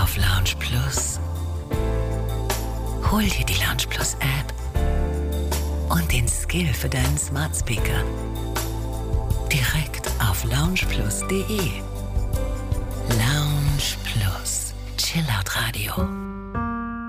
auf Lounge Plus. Hol dir die Lounge Plus App und den Skill für deinen Smart Speaker direkt auf loungeplus.de. Lounge Plus, Chillout Radio.